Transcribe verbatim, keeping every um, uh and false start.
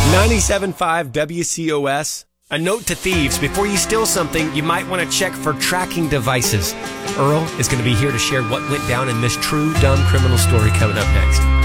ninety-seven point five W C O S. A note to thieves: before you steal something, you might want to check for tracking devices. Earl is going to be here to share what went down in this true dumb criminal story coming up next.